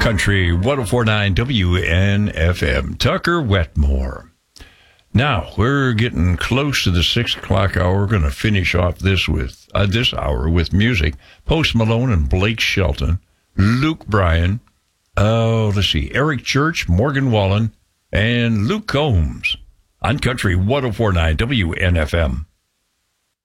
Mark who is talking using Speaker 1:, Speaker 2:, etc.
Speaker 1: Country 104.9 WNFM. Tucker Wetmore. Now, we're getting close to the 6 o'clock hour. We're going to finish off this hour with music. Post Malone and Blake Shelton. Luke Bryan. Let's see. Eric Church, Morgan Wallen, and Luke Combs on Country 104.9 WNFM.